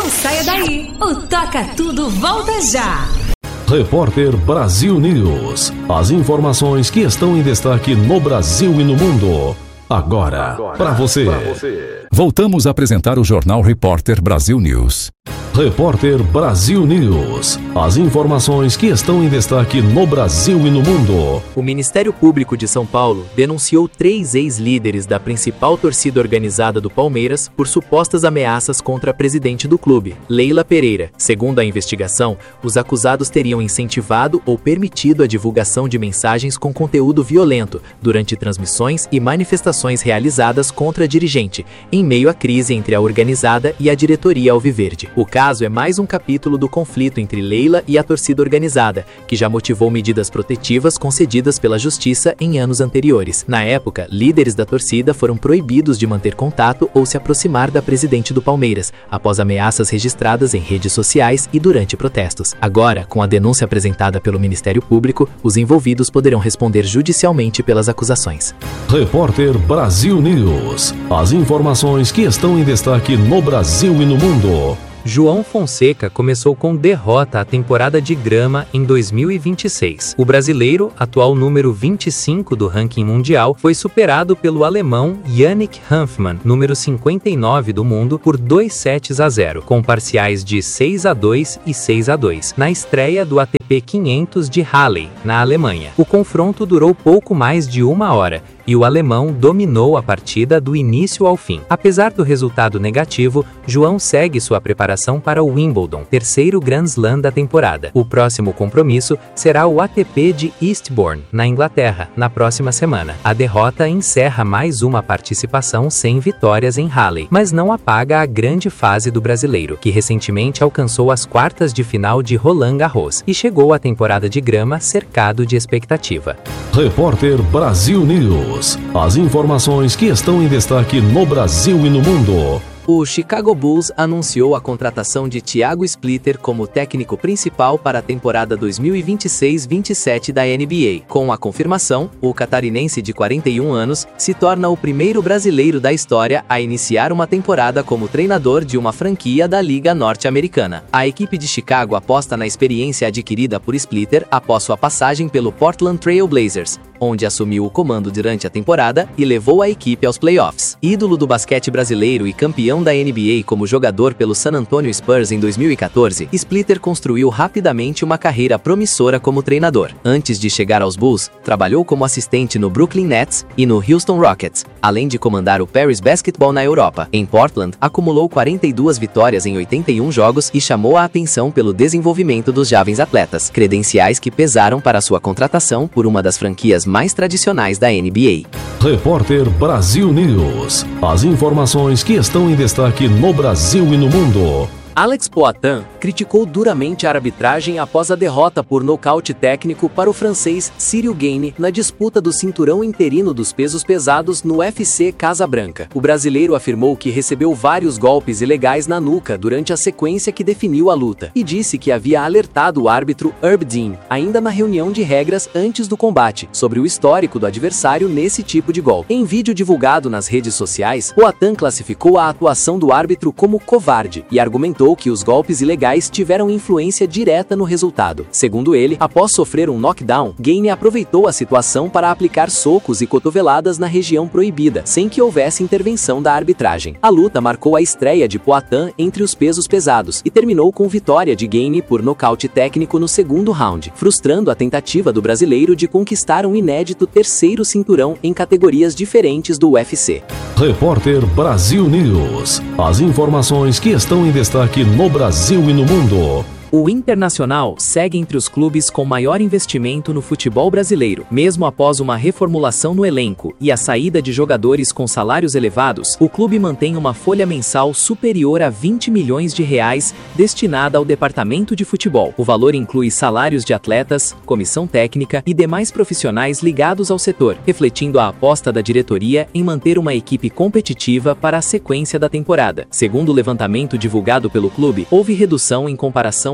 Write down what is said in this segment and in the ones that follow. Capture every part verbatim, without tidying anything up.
Não saia daí, o Toca Tudo volta já. Repórter Brasil News. As informações que estão em destaque no Brasil e no mundo. Agora, Agora para você. você. Voltamos a apresentar o Jornal Repórter Brasil News. Repórter Brasil News. As informações que estão em destaque no Brasil e no mundo. O Ministério Público de São Paulo denunciou três ex-líderes da principal torcida organizada do Palmeiras por supostas ameaças contra a presidente do clube, Leila Pereira. Segundo a investigação, os acusados teriam incentivado ou permitido a divulgação de mensagens com conteúdo violento durante transmissões e manifestações realizadas contra a dirigente, em meio à crise entre a organizada e a diretoria alviverde. O caso é mais um capítulo do conflito entre Leila e a torcida organizada, que já motivou medidas protetivas concedidas pela Justiça em anos anteriores. Na época, líderes da torcida foram proibidos de manter contato ou se aproximar da presidente do Palmeiras, após ameaças registradas em redes sociais e durante protestos. Agora, com a denúncia apresentada pelo Ministério Público, os envolvidos poderão responder judicialmente pelas acusações. Repórter Brasil News. As informações que estão em destaque no Brasil e no mundo. João Fonseca começou com derrota a temporada de grama em dois mil e vinte e seis. O brasileiro, atual número vinte e cinco do ranking mundial, foi superado pelo alemão Yannick Hanfmann, número cinquenta e nove do mundo, por dois sets a zero, com parciais de seis a dois e seis a dois, na estreia do A T P quinhentos de Halle, na Alemanha. O confronto durou pouco mais de uma hora, e o alemão dominou a partida do início ao fim. Apesar do resultado negativo, João segue sua preparação para o Wimbledon, terceiro Grand Slam da temporada. O próximo compromisso será o A T P de Eastbourne, na Inglaterra, na próxima semana. A derrota encerra mais uma participação sem vitórias em Halle, mas não apaga a grande fase do brasileiro, que recentemente alcançou as quartas de final de Roland Garros e chegou à temporada de grama cercado de expectativa. Repórter Brasil News. As informações que estão em destaque no Brasil e no mundo. O Chicago Bulls anunciou a contratação de Thiago Splitter como técnico principal para a temporada dois mil e vinte e seis vinte e sete da N B A. Com a confirmação, o catarinense de quarenta e um anos se torna o primeiro brasileiro da história a iniciar uma temporada como treinador de uma franquia da Liga Norte-Americana. A equipe de Chicago aposta na experiência adquirida por Splitter após sua passagem pelo Portland Trail Blazers, onde assumiu o comando durante a temporada e levou a equipe aos playoffs. Ídolo do basquete brasileiro e campeão da N B A como jogador pelo San Antonio Spurs em dois mil e quatorze, Splitter construiu rapidamente uma carreira promissora como treinador. Antes de chegar aos Bulls, trabalhou como assistente no Brooklyn Nets e no Houston Rockets, além de comandar o Paris Basketball na Europa. Em Portland, acumulou quarenta e duas vitórias em oitenta e um jogos e chamou a atenção pelo desenvolvimento dos jovens atletas, credenciais que pesaram para sua contratação por uma das franquias mais tradicionais da N B A. Repórter Brasil News. As informações que estão em destaque no Brasil e no mundo. Alex Poitin criticou duramente a arbitragem após a derrota por nocaute técnico para o francês Cyril Gane na disputa do cinturão interino dos pesos pesados no U F C Casabranca. O brasileiro afirmou que recebeu vários golpes ilegais na nuca durante a sequência que definiu a luta e disse que havia alertado o árbitro Herb Dean, ainda na reunião de regras antes do combate, sobre o histórico do adversário nesse tipo de golpe. Em vídeo divulgado nas redes sociais, Poitin classificou a atuação do árbitro como covarde e argumentou que os golpes ilegais tiveram influência direta no resultado. Segundo ele, após sofrer um knockdown, Gane aproveitou a situação para aplicar socos e cotoveladas na região proibida, sem que houvesse intervenção da arbitragem. A luta marcou a estreia de Poitin entre os pesos pesados e terminou com vitória de Gane por nocaute técnico no segundo round, frustrando a tentativa do brasileiro de conquistar um inédito terceiro cinturão em categorias diferentes do U F C. Repórter Brasil News. As informações que estão em destaque no Brasil e no mundo. O Internacional segue entre os clubes com maior investimento no futebol brasileiro. Mesmo após uma reformulação no elenco e a saída de jogadores com salários elevados, o clube mantém uma folha mensal superior a vinte milhões de reais destinada ao departamento de futebol. O valor inclui salários de atletas, comissão técnica e demais profissionais ligados ao setor, refletindo a aposta da diretoria em manter uma equipe competitiva para a sequência da temporada. Segundo o levantamento divulgado pelo clube, houve redução em comparação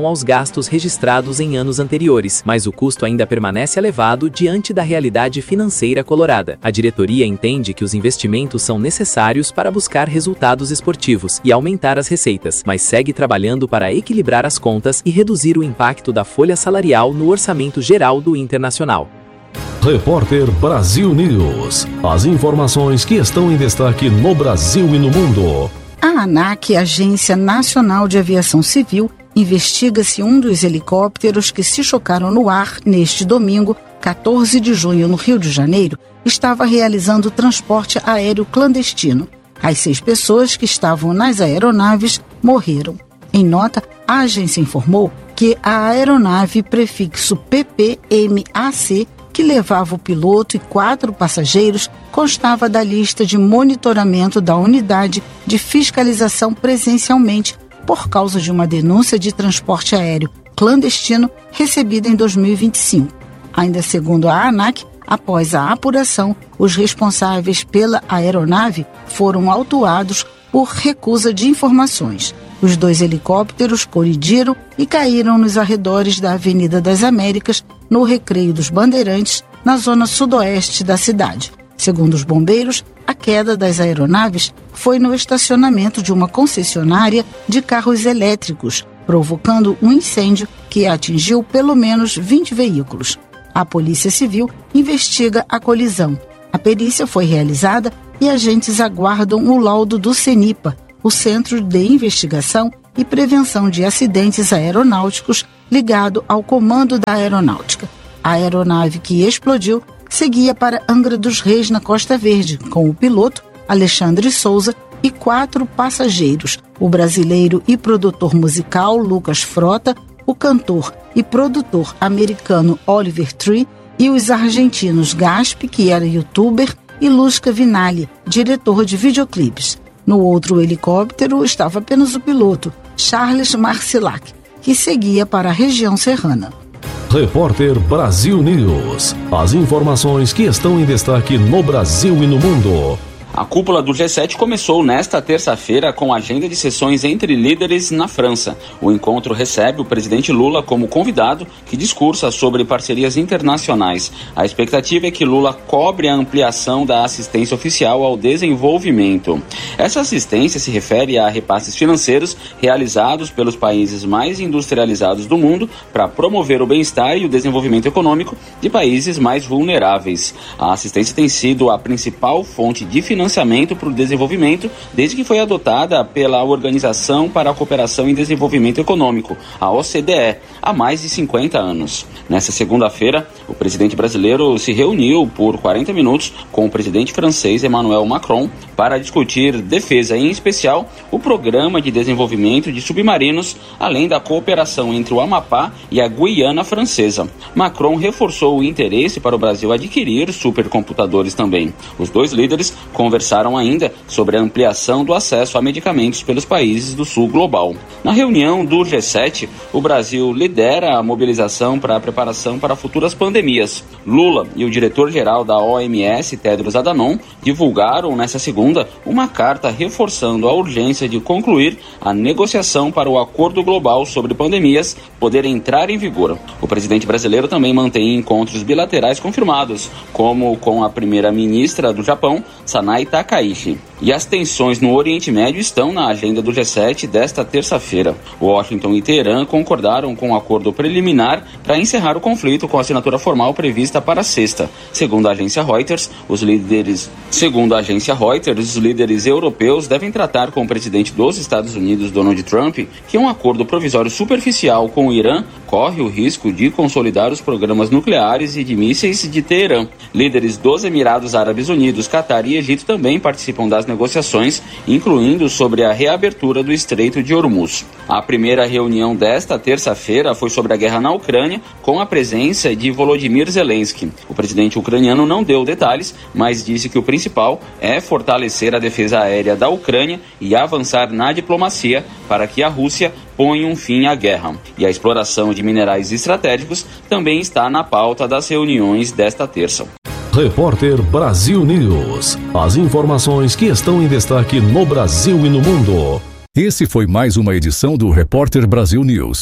relação aos gastos registrados em anos anteriores, mas o custo ainda permanece elevado diante da realidade financeira colorada. A diretoria entende que os investimentos são necessários para buscar resultados esportivos e aumentar as receitas, mas segue trabalhando para equilibrar as contas e reduzir o impacto da folha salarial no orçamento geral do Internacional. Repórter Brasil News. As informações que estão em destaque no Brasil e no mundo. A ANAC, Agência Nacional de Aviação Civil, investiga se um dos helicópteros que se chocaram no ar neste domingo, quatorze de junho, no Rio de Janeiro, estava realizando transporte aéreo clandestino. As seis pessoas que estavam nas aeronaves morreram. Em nota, a agência informou que a aeronave prefixo P P M A C, que levava o piloto e quatro passageiros, constava da lista de monitoramento da unidade de fiscalização presencialmente por causa de uma denúncia de transporte aéreo clandestino recebida em dois mil e vinte e cinco. Ainda segundo a ANAC, após a apuração, os responsáveis pela aeronave foram autuados por recusa de informações. Os dois helicópteros colidiram e caíram nos arredores da Avenida das Américas, no Recreio dos Bandeirantes, na zona sudoeste da cidade. Segundo os bombeiros, a queda das aeronaves foi no estacionamento de uma concessionária de carros elétricos, provocando um incêndio que atingiu pelo menos vinte veículos. A Polícia Civil investiga a colisão. A perícia foi realizada e agentes aguardam o laudo do CENIPA, o Centro de Investigação e Prevenção de Acidentes Aeronáuticos, ligado ao Comando da Aeronáutica. A aeronave que explodiu seguia para Angra dos Reis, na Costa Verde, com o piloto Alexandre Souza e quatro passageiros, o brasileiro e produtor musical Lucas Frota, o cantor e produtor americano Oliver Tree e os argentinos Gaspi, que era youtuber, e Lusca Vinali, diretor de videoclipes. No outro helicóptero estava apenas o piloto, Charles Marcilac, que seguia para a região serrana. Repórter Brasil News. As informações que estão em destaque no Brasil e no mundo. A cúpula do G sete começou nesta terça-feira com a agenda de sessões entre líderes na França. O encontro recebe o presidente Lula como convidado, que discursa sobre parcerias internacionais. A expectativa é que Lula cobre a ampliação da assistência oficial ao desenvolvimento. Essa assistência se refere a repasses financeiros realizados pelos países mais industrializados do mundo para promover o bem-estar e o desenvolvimento econômico de países mais vulneráveis. A assistência tem sido a principal fonte de financiamento financiamento para o desenvolvimento desde que foi adotada pela Organização para a Cooperação e Desenvolvimento Econômico, a O C D E, há mais de cinquenta anos. Nesta segunda-feira, o presidente brasileiro se reuniu por quarenta minutos com o presidente francês Emmanuel Macron para discutir defesa, em especial o Programa de Desenvolvimento de Submarinos, além da cooperação entre o Amapá e a Guiana Francesa. Macron reforçou o interesse para o Brasil adquirir supercomputadores também. Os dois líderes conversaram Conversaram ainda sobre a ampliação do acesso a medicamentos pelos países do sul global. Na reunião do G sete, o Brasil lidera a mobilização para a preparação para futuras pandemias. Lula e o diretor-geral da O M S, Tedros Adhanom, divulgaram nesta segunda uma carta reforçando a urgência de concluir a negociação para o Acordo Global sobre Pandemias poder entrar em vigor. O presidente brasileiro também mantém encontros bilaterais confirmados, como com a primeira-ministra do Japão, Sanai Takaichi. E as tensões no Oriente Médio estão na agenda do G sete desta terça-feira. Washington e Teherã concordaram com um acordo preliminar para encerrar o conflito com a assinatura formal prevista para sexta. Segundo a agência Reuters, os líderes, segundo a agência Reuters, os líderes europeus devem tratar com o presidente dos Estados Unidos, Donald Trump, que um acordo provisório superficial com o Irã corre o risco de consolidar os programas nucleares e de mísseis de Teherã. Líderes dos Emirados Árabes Unidos, Catar e Egito também participam das negociações, incluindo sobre a reabertura do Estreito de Hormuz. A primeira reunião desta terça-feira foi sobre a guerra na Ucrânia, com a presença de Volodymyr Zelensky. O presidente ucraniano não deu detalhes, mas disse que o principal é fortalecer a defesa aérea da Ucrânia e avançar na diplomacia para que a Rússia ponha um fim à guerra. E a exploração de minerais estratégicos também está na pauta das reuniões desta terça. Repórter Brasil News. As informações que estão em destaque no Brasil e no mundo. Esse foi mais uma edição do Repórter Brasil News.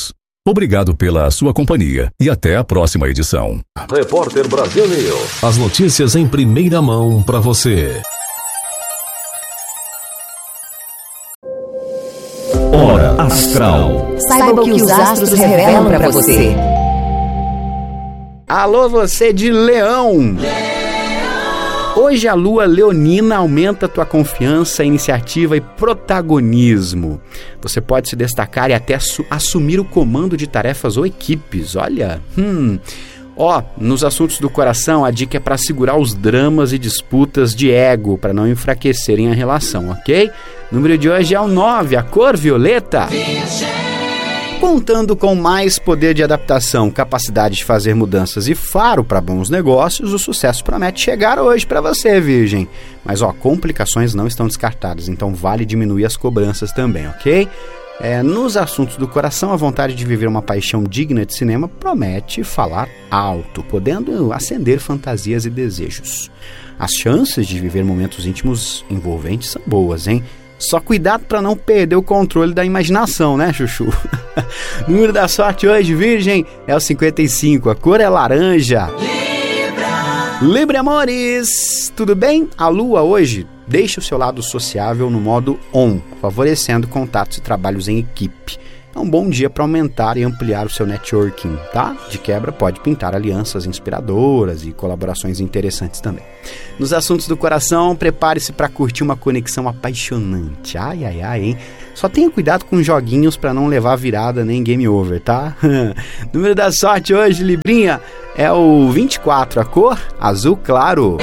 Obrigado pela sua companhia e até a próxima edição. Repórter Brasil News. As notícias em primeira mão para você. Hora Astral. Saiba o que os astros revelam para você. Alô, você de Leão! Hoje a lua leonina aumenta tua confiança, iniciativa e protagonismo. Você pode se destacar e até su- assumir o comando de tarefas ou equipes. Olha, hum... Ó, nos assuntos do coração, a dica é para segurar os dramas e disputas de ego, para não enfraquecerem a relação, ok? O número de hoje é o nove, a cor violeta. Contando com mais poder de adaptação, capacidade de fazer mudanças e faro para bons negócios, o sucesso promete chegar hoje para você, Virgem. Mas ó, complicações não estão descartadas, então vale diminuir as cobranças também, ok? É, nos assuntos do coração, a vontade de viver uma paixão digna de cinema promete falar alto, podendo acender fantasias e desejos. As chances de viver momentos íntimos envolventes são boas, hein? Só cuidado para não perder o controle da imaginação, né, Chuchu? O número da sorte hoje, Virgem, é o cinquenta e cinco, a cor é laranja. Libra! Libra, amores! Tudo bem? A lua hoje deixa o seu lado sociável no modo on, favorecendo contatos e trabalhos em equipe. É um bom dia para aumentar e ampliar o seu networking, tá? De quebra, pode pintar alianças inspiradoras e colaborações interessantes também. Nos assuntos do coração, prepare-se para curtir uma conexão apaixonante. Ai, ai, ai, hein? Só tenha cuidado com joguinhos para não levar virada nem game over, tá? Número da sorte hoje, Librinha, é o vinte e quatro, a cor azul claro.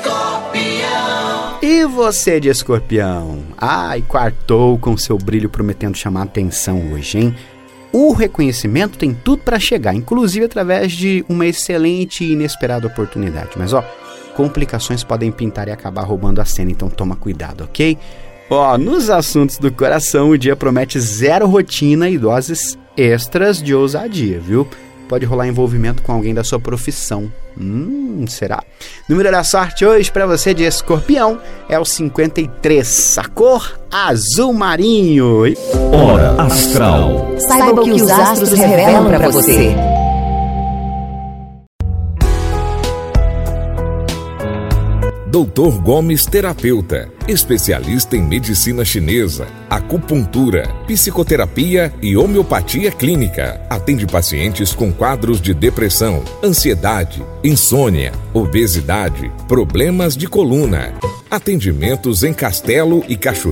E você de Escorpião? Ai, quartou com seu brilho prometendo chamar atenção hoje, hein? O reconhecimento tem tudo para chegar, inclusive através de uma excelente e inesperada oportunidade. Mas ó, complicações podem pintar e acabar roubando a cena, então toma cuidado, ok? Ó, nos assuntos do coração, o dia promete zero rotina e doses extras de ousadia, viu? Pode rolar envolvimento com alguém da sua profissão. Hum, será? Número da sorte hoje para você de Escorpião é o cinquenta e três, a cor azul marinho. Hora Astral. Saiba o que os astros revelam para você. doutor Gomes Terapeuta, especialista em medicina chinesa, acupuntura, psicoterapia e homeopatia clínica. Atende pacientes com quadros de depressão, ansiedade, insônia, obesidade, problemas de coluna. Atendimentos em Castelo e Cachoeira.